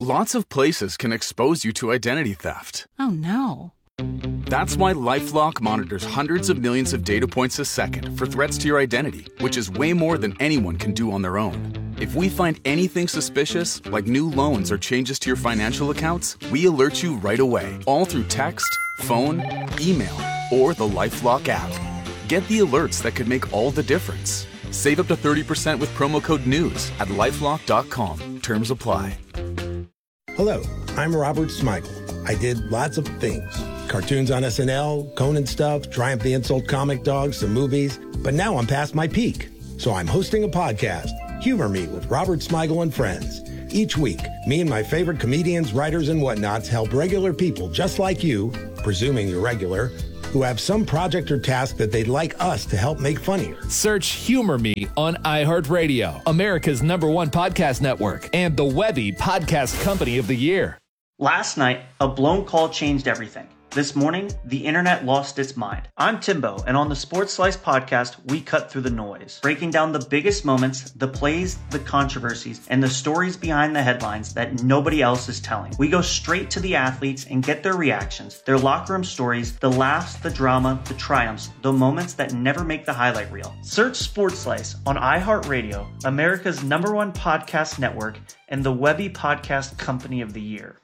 Lots of places can expose you to identity theft. Oh, no. That's why LifeLock monitors hundreds of millions of data points a second for threats to your identity, which is way more than anyone can do on their own. If we find anything suspicious, like new loans or changes to your financial accounts, we alert you right away, all through text, phone, email, or the LifeLock app. Get the alerts that could make all the difference. Save up to 30% with promo code NEWS at LifeLock.com. Terms apply. Hello, I'm Robert Smigel. I did lots of things. Cartoons on SNL, Conan stuff, Triumph the Insult Comic Dog, some movies. But now I'm past my peak. So I'm hosting a podcast, Humor Me with Robert Smigel and Friends. Each week, me and my favorite comedians, writers, and whatnots help regular people just like you, presuming you're regular, who have some project or task that they'd like us to help make funnier. Search Humor Me on iHeartRadio, America's #1 podcast network, and the Webby Podcast Company of the Year. Last night, a blown call changed everything. This morning, the internet lost its mind. I'm Timbo, and on the Sports Slice podcast, we cut through the noise, breaking down the biggest moments, the plays, the controversies, and the stories behind the headlines that nobody else is telling. We go straight to the athletes and get their reactions, their locker room stories, the laughs, the drama, the triumphs, the moments that never make the highlight reel. Search Sports Slice on iHeartRadio, America's #1 podcast network, and the Webby Podcast Company of the Year.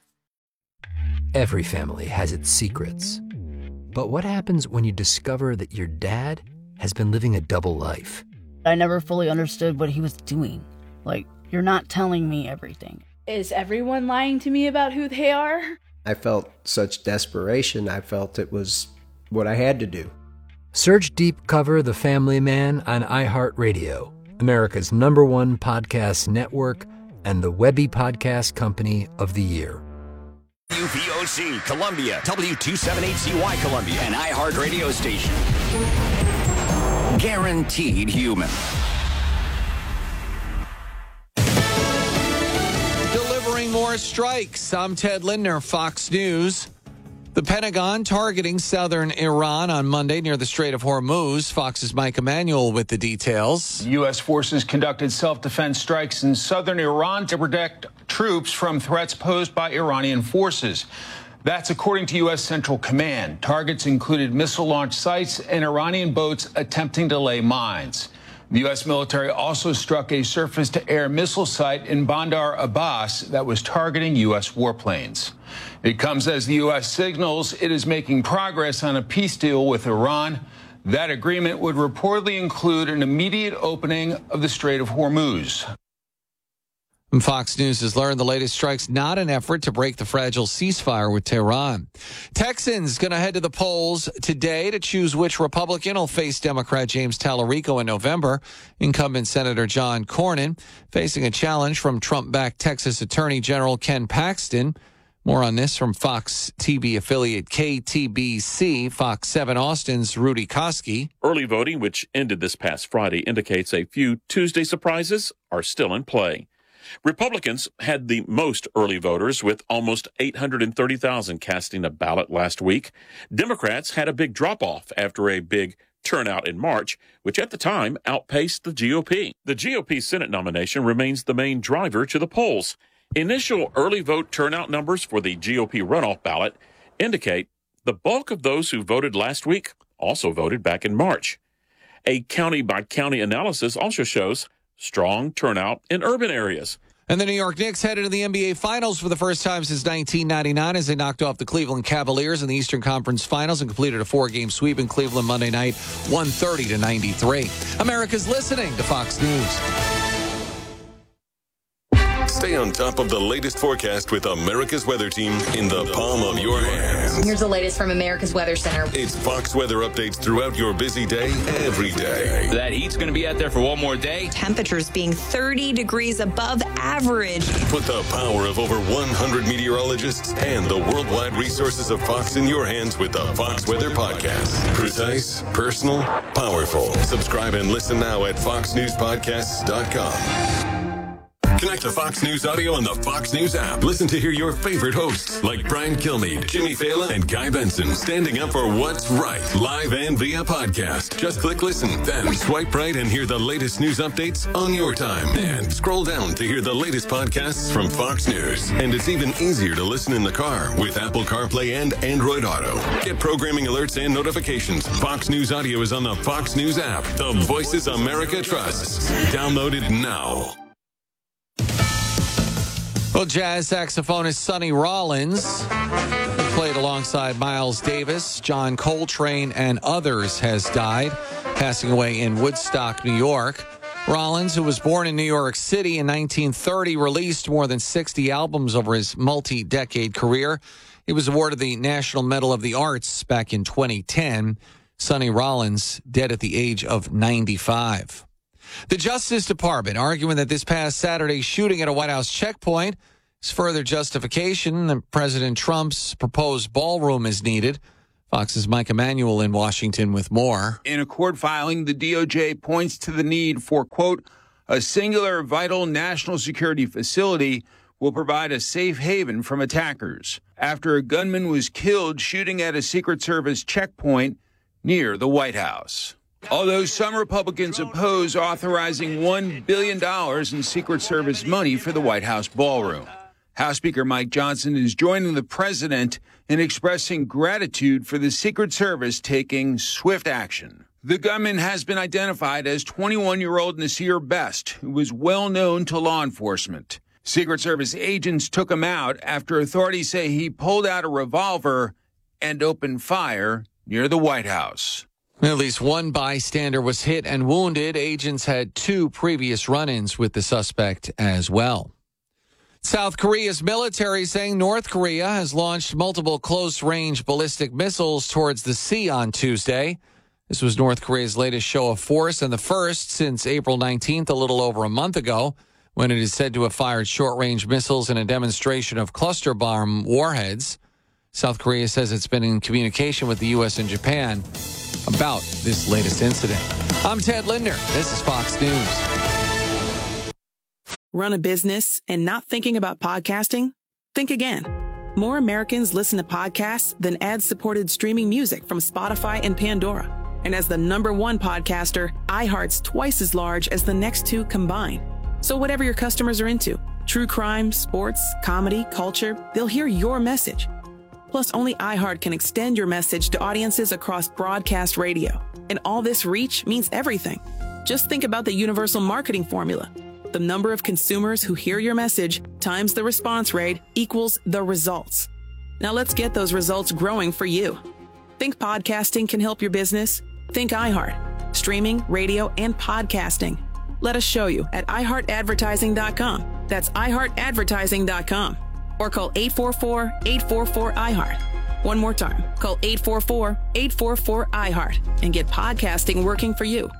Every family has its secrets. But what happens when you discover that your dad has been living a double life? I never fully understood what he was doing. Like, you're not telling me everything. Is everyone lying to me about who they are? I felt such desperation. I felt it was what I had to do. Search Deep Cover The Family Man on iHeartRadio, America's #1 podcast network, and the Webby Podcast Company of the Year. WVOC Columbia, W278CY Columbia, an iHeart radio station. Guaranteed human. Delivering more strikes. I'm Ted Lindner, Fox News. The Pentagon targeting southern Iran on Monday near the Strait of Hormuz. Fox's Mike Emanuel with the details. U.S. forces conducted self-defense strikes in southern Iran to protect troops from threats posed by Iranian forces. That's according to U.S. Central Command. Targets included missile launch sites and Iranian boats attempting to lay mines. The U.S. military also struck a surface-to-air missile site in Bandar Abbas that was targeting U.S. warplanes. It comes as the U.S. signals it is making progress on a peace deal with Iran. That agreement would reportedly include an immediate opening of the Strait of Hormuz. Fox News has learned the latest strike's not an effort to break the fragile ceasefire with Tehran. Texans going to head to the polls today to choose which Republican will face Democrat James Tallarico in November. Incumbent Senator John Cornyn facing a challenge from Trump-backed Texas Attorney General Ken Paxton. More on this from Fox TV affiliate KTBC, Fox 7 Austin's Rudy Koski. Early voting, which ended this past Friday, indicates a few Tuesday surprises are still in play. Republicans had the most early voters, with almost 830,000 casting a ballot last week. Democrats had a big drop-off after a big turnout in March, which at the time outpaced the GOP. The GOP Senate nomination remains the main driver to the polls. Initial early vote turnout numbers for the GOP runoff ballot indicate the bulk of those who voted last week also voted back in March. A county-by-county analysis also shows strong turnout in urban areas. And the New York Knicks headed to the NBA Finals for the first time since 1999 as they knocked off the Cleveland Cavaliers in the Eastern Conference Finals and completed a 4-game sweep in Cleveland Monday night, 130-93. America's listening to Fox News. Stay on top of the latest forecast with America's Weather Team in the palm of your hands. Here's the latest from America's Weather Center. It's Fox weather updates throughout your busy day, every day. That heat's going to be out there for one more day. Temperatures being 30 degrees above average. Put the power of over 100 meteorologists and the worldwide resources of Fox in your hands with the Fox Weather Podcast. Precise, personal, powerful. Subscribe and listen now at foxnewspodcasts.com. Connect to Fox News Audio on the Fox News app. Listen to hear your favorite hosts like Brian Kilmeade, Jimmy Fallon, and Guy Benson standing up for what's right, live and via podcast. Just click listen, then swipe right and hear the latest news updates on your time. And scroll down to hear the latest podcasts from Fox News. And it's even easier to listen in the car with Apple CarPlay and Android Auto. Get programming alerts and notifications. Fox News Audio is on the Fox News app. The voices America trusts. Download it now. Well, jazz saxophonist Sonny Rollins, who played alongside Miles Davis, John Coltrane, and others, has died, passing away in Woodstock, New York. Rollins, who was born in New York City in 1930, released more than 60 albums over his multi-decade career. He was awarded the National Medal of the Arts back in 2010. Sonny Rollins, dead at the age of 95. The Justice Department arguing that this past Saturday's shooting at a White House checkpoint is further justification that President Trump's proposed ballroom is needed. Fox's Mike Emanuel in Washington with more. In a court filing, the DOJ points to the need for, quote, a singular vital national security facility will provide a safe haven from attackers after a gunman was killed shooting at a Secret Service checkpoint near the White House. Although some Republicans oppose authorizing $1 billion in Secret Service money for the White House ballroom, House Speaker Mike Johnson is joining the president in expressing gratitude for the Secret Service taking swift action. The gunman has been identified as 21-year-old Nasir Best, who was well known to law enforcement. Secret Service agents took him out after authorities say he pulled out a revolver and opened fire near the White House. At least one bystander was hit and wounded. Agents had 2 previous run-ins with the suspect as well. South Korea's military saying North Korea has launched multiple close-range ballistic missiles towards the sea on Tuesday. This was North Korea's latest show of force and the first since April 19th, a little over a month ago, when it is said to have fired short-range missiles in a demonstration of cluster bomb warheads. South Korea says it's been in communication with the U.S. and Japan about this latest incident. I'm Ted Linder. This is Fox News. Run a business and not thinking about podcasting? Think again. More Americans listen to podcasts than ad-supported streaming music from Spotify and Pandora. And as the #1 podcaster, iHeart's twice as large as the next 2 combined. So whatever your customers are into, true crime, sports, comedy, culture, they'll hear your message. Plus, only iHeart can extend your message to audiences across broadcast radio. And all this reach means everything. Just think about the universal marketing formula. The number of consumers who hear your message times the response rate equals the results. Now let's get those results growing for you. Think podcasting can help your business? Think iHeart. Streaming, radio, and podcasting. Let us show you at iHeartAdvertising.com. That's iHeartAdvertising.com. Or call 844-844-iHeart. One more time, call 844-844-iHeart and get podcasting working for you.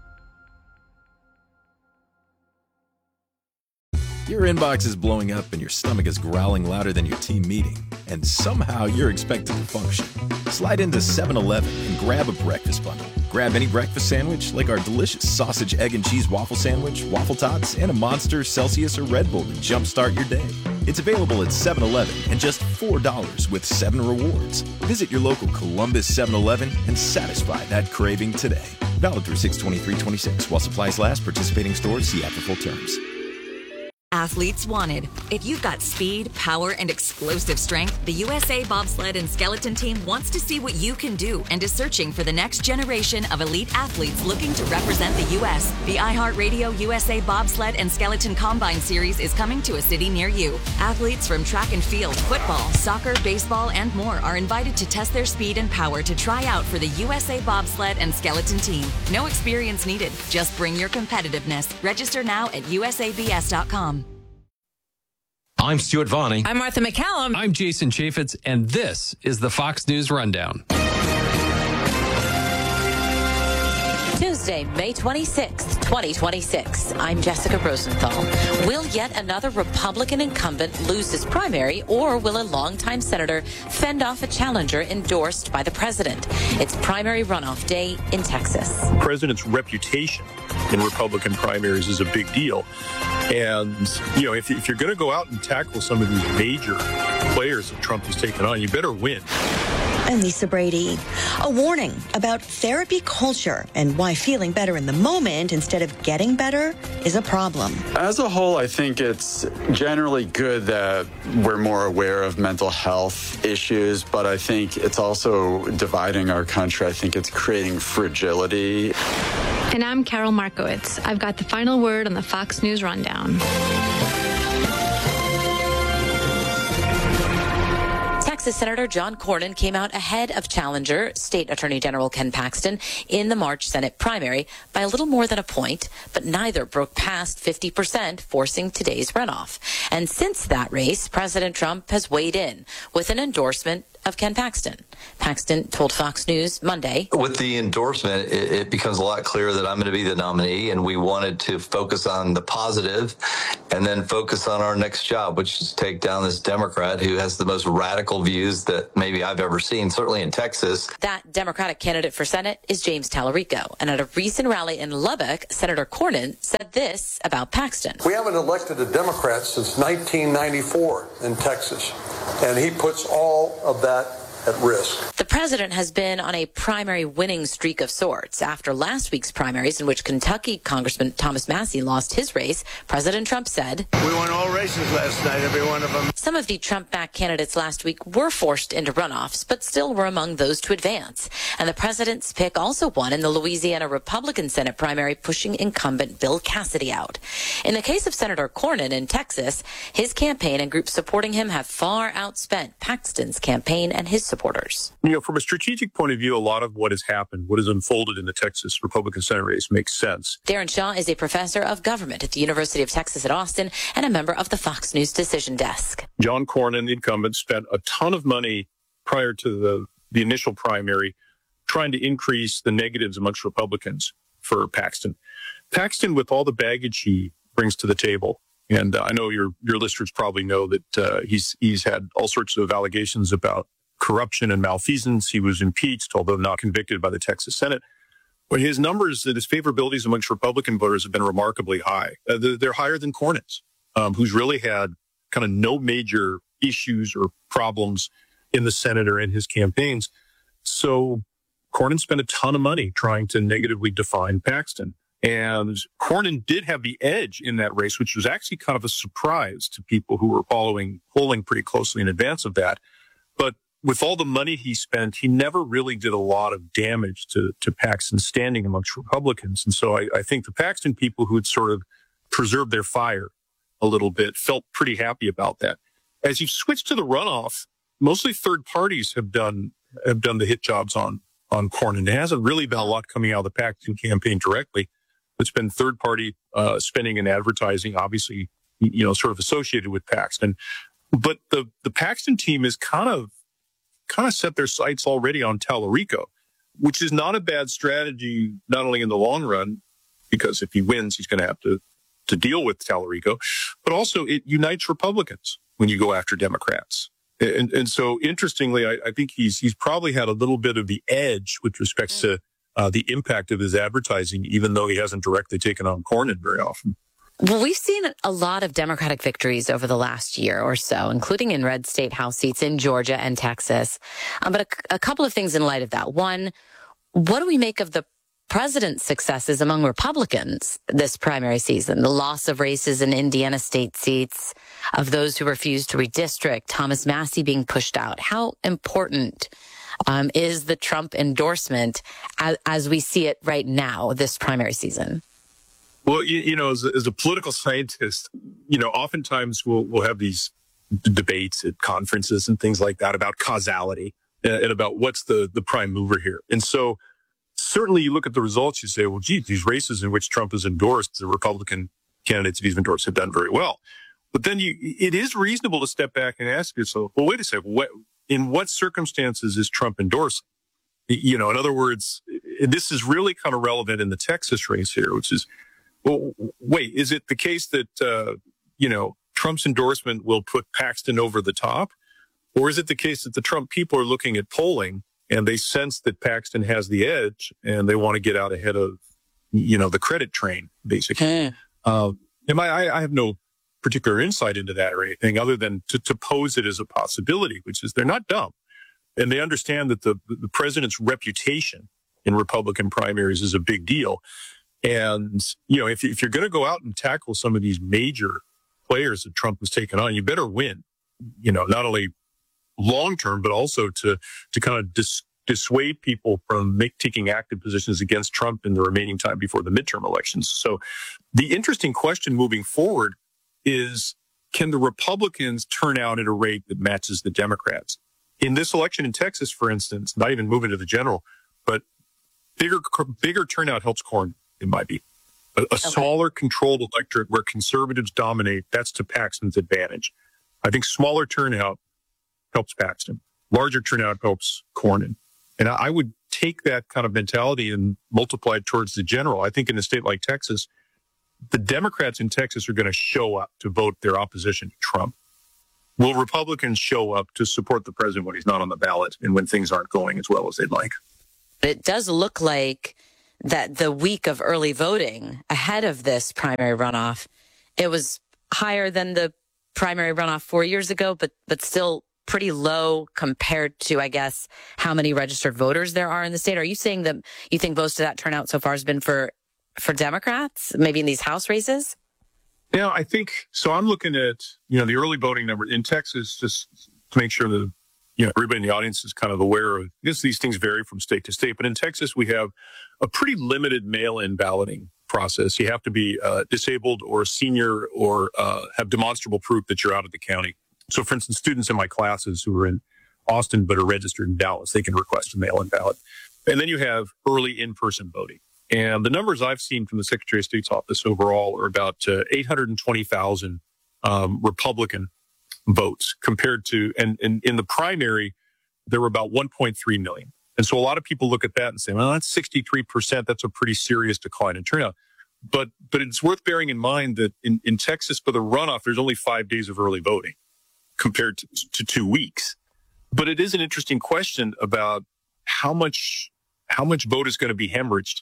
Your inbox is blowing up and your stomach is growling louder than your team meeting. And somehow you're expected to function. Slide into 7-Eleven and grab a breakfast bundle. Grab any breakfast sandwich like our delicious sausage, egg, and cheese waffle sandwich, waffle tots, and a Monster, Celsius, or Red Bull to jumpstart your day. It's available at 7-Eleven and just $4 with 7 rewards. Visit your local Columbus 7-Eleven and satisfy that craving today. Valid through 6/23/26 while supplies last. Participating stores see app for full terms. Athletes wanted. If you've got speed, power, and explosive strength, the USA Bobsled and Skeleton Team wants to see what you can do and is searching for the next generation of elite athletes looking to represent the U.S. The iHeartRadio USA Bobsled and Skeleton Combine Series is coming to a city near you. Athletes from track and field, football, soccer, baseball, and more are invited to test their speed and power to try out for the USA Bobsled and Skeleton Team. No experience needed. Just bring your competitiveness. Register now at usabs.com. I'm Stuart Varney. I'm Martha McCallum. I'm Jason Chaffetz, and this is the Fox News Rundown. Tuesday, May 26th, 2026. I'm Jessica Rosenthal. Will yet another Republican incumbent lose his primary, or will a longtime senator fend off a challenger endorsed by the president? It's primary runoff day in Texas. The president's reputation in Republican primaries is a big deal. And, you know, if you're going to go out and tackle some of these major players that Trump has taken on, you better win. I'm Lisa Brady. A warning about therapy culture and why feeling better in the moment instead of getting better is a problem. As a whole, I think it's generally good that we're more aware of mental health issues, but I think it's also dividing our country. I think it's creating fragility. And I'm Carol Markowitz. I've got the final word on the Fox News Rundown. Texas Senator John Cornyn came out ahead of challenger State Attorney General Ken Paxton in the March Senate primary by a little more than a point, but neither broke past 50%, forcing today's runoff. And since that race, President Trump has weighed in with an endorsement of Ken Paxton. Paxton told Fox News Monday. With the endorsement, it becomes a lot clearer that I'm going to be the nominee, and we wanted to focus on the positive and then focus on our next job, which is take down this Democrat who has the most radical views that maybe I've ever seen, certainly in Texas. That Democratic candidate for Senate is James Tallarico. And at a recent rally in Lubbock, Senator Cornyn said this about Paxton. We haven't elected a Democrat since 1994 in Texas, and he puts all of that at risk. The president has been on a primary winning streak of sorts. After last week's primaries, in which Kentucky Congressman Thomas Massie lost his race, President Trump said, "We won all races last night, every one of them." Some of the Trump-backed candidates last week were forced into runoffs, but still were among those to advance. And the president's pick also won in the Louisiana Republican Senate primary, pushing incumbent Bill Cassidy out. In the case of Senator Cornyn in Texas, his campaign and groups supporting him have far outspent Paxton's campaign and his supporters. You know, from a strategic point of view, a lot of what has happened, what has unfolded in the Texas Republican Senate race makes sense. Darren Shaw is a professor of government at the University of Texas at Austin and a member of the Fox News Decision Desk. John Cornyn, the incumbent, spent a ton of money prior to the initial primary trying to increase the negatives amongst Republicans for Paxton. Paxton, with all the baggage he brings to the table, and I know your listeners probably know that he's had all sorts of allegations about corruption and malfeasance. He was impeached, although not convicted, by the Texas Senate. But his numbers, his favorabilities amongst Republican voters have been remarkably high. They're higher than Cornyn's, who's really had kind of no major issues or problems in the Senate or in his campaigns. So Cornyn spent a ton of money trying to negatively define Paxton. And Cornyn did have the edge in that race, which was actually kind of a surprise to people who were polling pretty closely in advance of that. But with all the money he spent, he never really did a lot of damage to Paxton's standing amongst Republicans. And so I think the Paxton people who had sort of preserved their fire a little bit felt pretty happy about that. As you switch to the runoff, mostly third parties have done the hit jobs on Cornyn. There hasn't really been a lot coming out of the Paxton campaign directly. It's been third party spending and advertising, obviously, you know, sort of associated with Paxton. But the Paxton team is kind of set their sights already on Tallarico, which is not a bad strategy, not only in the long run, because if he wins, he's going to have to deal with Tallarico, but also it unites Republicans when you go after Democrats. And so, interestingly, I think he's probably had a little bit of the edge with respect to the impact of his advertising, even though he hasn't directly taken on Cornyn very often. Well, we've seen a lot of Democratic victories over the last year or so, including in red state House seats in Georgia and Texas. But a couple of things in light of that. One, what do we make of the president's successes among Republicans this primary season? The loss of races in Indiana state seats, of those who refused to redistrict, Thomas Massie being pushed out. How important is the Trump endorsement as we see it right now this primary season? Well, you know, as a political scientist, you know, oftentimes we'll have these debates at conferences and things like that about causality and about what's the prime mover here. And so certainly you look at the results, you say, well, gee, these races in which Trump has endorsed, the Republican candidates that he's endorsed have done very well. But then it is reasonable to step back and ask yourself, well, wait a second, in what circumstances is Trump endorsing? You know, in other words, this is really kind of relevant in the Texas race here, which is, well, wait, is it the case that, you know, Trump's endorsement will put Paxton over the top? Or is it the case that the Trump people are looking at polling and they sense that Paxton has the edge and they want to get out ahead of the credit train, basically. I have no particular insight into that or anything other than to pose it as a possibility, which is they're not dumb. And they understand that the president's reputation in Republican primaries is a big deal. And, if you're going to go out and tackle some of these major players that Trump has taken on, you better win, not only long term, but also to kind of dissuade people from taking active positions against Trump in the remaining time before the midterm elections. So the interesting question moving forward is, can the Republicans turn out at a rate that matches the Democrats? In this election in Texas, for instance, not even moving to the general, but bigger turnout helps Cornyn, it might be. A smaller controlled electorate where conservatives dominate, that's to Paxton's advantage. I think smaller turnout helps Paxton. Larger turnout helps Cornyn. And I would take that kind of mentality and multiply it towards the general. I think in a state like Texas, the Democrats in Texas are going to show up to vote their opposition to Trump. Will Republicans show up to support the president when he's not on the ballot and when things aren't going as well as they'd like? It does look like that the week of early voting ahead of this primary runoff, it was higher than the primary runoff 4 years ago, but still pretty low compared to, I guess, how many registered voters there are in the state. Are you saying that you think most of that turnout so far has been for Democrats, maybe in these House races? Yeah, I think so. I'm looking at, the early voting number in Texas, just to make sure that, everybody in the audience is kind of aware of this. These things vary from state to state, but in Texas, we have a pretty limited mail-in balloting process. You have to be disabled or a senior or have demonstrable proof that you're out of the county. So, for instance, students in my classes who are in Austin but are registered in Dallas, they can request a mail-in ballot. And then you have early in-person voting. And the numbers I've seen from the Secretary of State's office overall are about 820,000 Republican votes compared to, and in the primary, there were about 1.3 million. And so a lot of people look at that and say, well, that's 63%. That's a pretty serious decline in turnout. But it's worth bearing in mind that in Texas, for the runoff, there's only 5 days of early voting compared to 2 weeks. But it is an interesting question about how much vote is going to be hemorrhaged,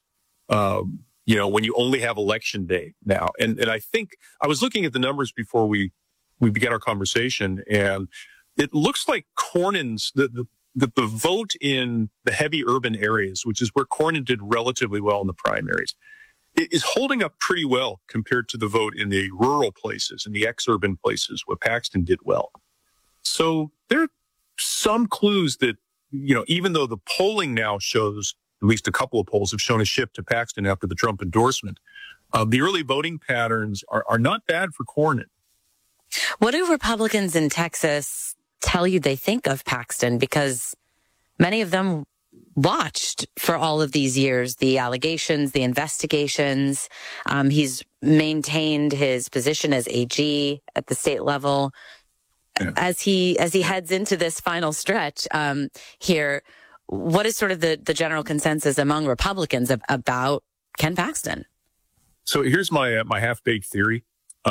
when you only have election day now. And I think I was looking at the numbers before we began our conversation, and it looks like Cornyn's, the vote in the heavy urban areas, which is where Cornyn did relatively well in the primaries, it is holding up pretty well compared to the vote in the rural places and the ex-urban places where Paxton did well. So there are some clues that, even though the polling now shows, at least a couple of polls have shown a shift to Paxton after the Trump endorsement, the early voting patterns are not bad for Cornyn. What do Republicans in Texas tell you they think of Paxton? Because many of them watched for all of these years, the allegations, the investigations. He's maintained his position as AG at the state level. Yeah. As he heads into this final stretch here, what is sort of the general consensus among Republicans about Ken Paxton? So here's my half-baked theory.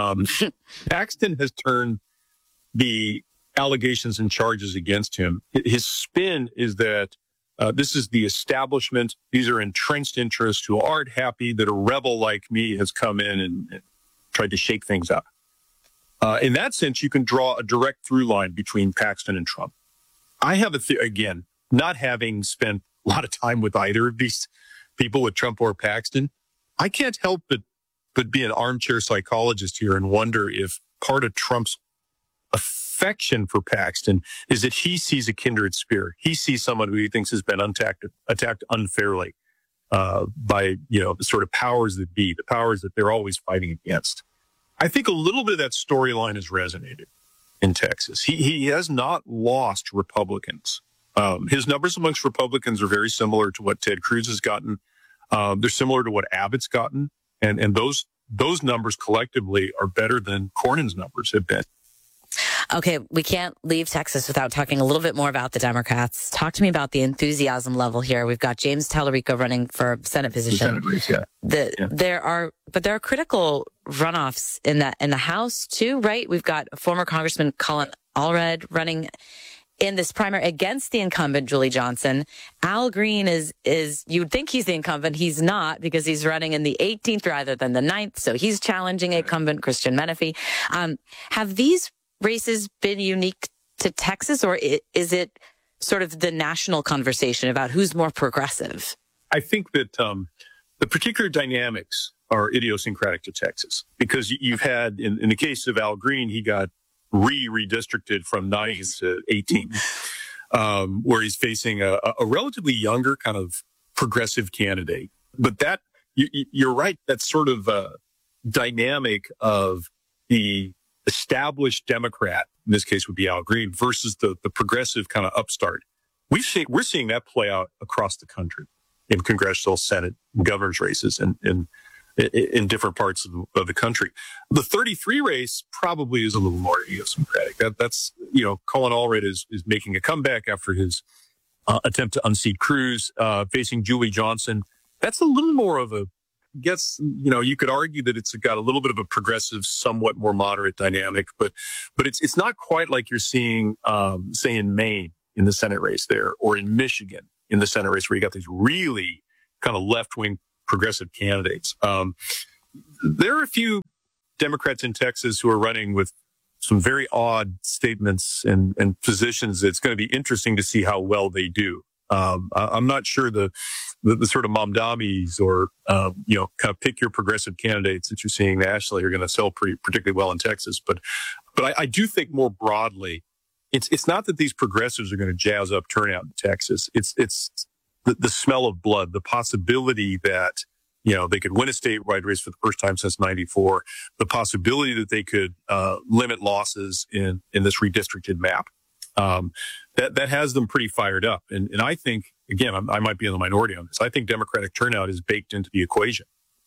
Paxton has turned the allegations and charges against him. His spin is that this is the establishment. These are entrenched interests who aren't happy that a rebel like me has come in and tried to shake things up. In that sense, you can draw a direct through line between Paxton and Trump. I have again, not having spent a lot of time with either of these people, with Trump or Paxton, I can't help but be an armchair psychologist here and wonder if part of Trump's affection for Paxton is that he sees a kindred spirit. He sees someone who he thinks has been attacked unfairly by, the sort of powers that be, the powers that they're always fighting against. I think a little bit of that storyline has resonated in Texas. He has not lost Republicans. His numbers amongst Republicans are very similar to what Ted Cruz has gotten. They're similar to what Abbott's gotten. And those numbers collectively are better than Cornyn's numbers have been. Okay, we can't leave Texas without talking a little bit more about the Democrats. Talk to me about the enthusiasm level here. We've got James Tallarico running for Senate position. Senate race, yeah. There are critical runoffs in the House too, right? We've got former Congressman Colin Allred running in this primary against the incumbent, Julie Johnson. Al Green is you'd think he's the incumbent. He's not, because he's running in the 18th rather than the 9th. So he's challenging incumbent Christian Menefee. Have these races been unique to Texas, or is it sort of the national conversation about who's more progressive? I think that the particular dynamics are idiosyncratic to Texas, because you've had, in the case of Al Green, he got redistricted from 9 to 18, where he's facing a relatively younger kind of progressive candidate. But that, you're right, that's sort of a dynamic of the established Democrat, in this case would be Al Green, versus the progressive kind of upstart. We're seeing that play out across the country in congressional, Senate, and governor's races, and in different parts of the country. The 33 race probably is a little more idiosyncratic. That's Colin Allred is making a comeback after his attempt to unseat Cruz, facing Julie Johnson. That's a little more of a, you could argue that it's got a little bit of a progressive, somewhat more moderate dynamic, but it's not quite like you're seeing, say, in Maine in the Senate race there, or in Michigan in the Senate race, where you got these really kind of left-wing progressive candidates. There are a few Democrats in Texas who are running with some very odd statements and positions. It's going to be interesting to see how well they do. I'm not sure the sort of Mamdamis or, kind of pick your progressive candidates that you're seeing nationally are going to sell particularly well in Texas. But I do think more broadly, it's not that these progressives are going to jazz up turnout in Texas. It's the smell of blood, the possibility that, they could win a statewide race for the first time since 94, the possibility that they could limit losses in this redistricted map. That has them pretty fired up. And I think, again, I might be in the minority on this. I think Democratic turnout is baked into the equation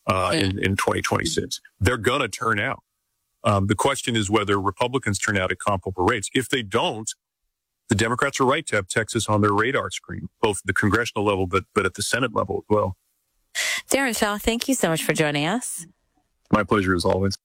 in 2026. They're going to turn out. The question is whether Republicans turn out at comparable rates. If they don't, the Democrats are right to have Texas on their radar screen, both at the congressional level, but at the Senate level as well. Darren Shaw, thank you so much for joining us. My pleasure as always.